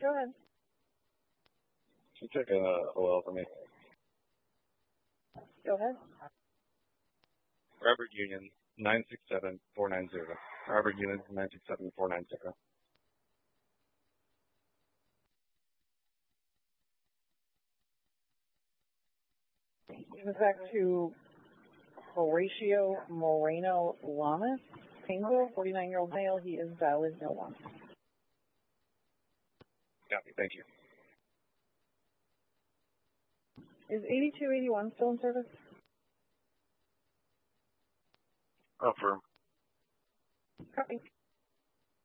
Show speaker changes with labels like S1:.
S1: Go ahead.
S2: She took an OL for me.
S1: Go ahead.
S2: Robert Union, 967490. Robert Union, 967490.
S1: This is back to Horatio Moreno Lamas, Painesville, 49-year-old male. He is valid, no one.
S2: Copy, thank you.
S1: Is 8281 still in service?
S2: Affirm.
S1: Copy.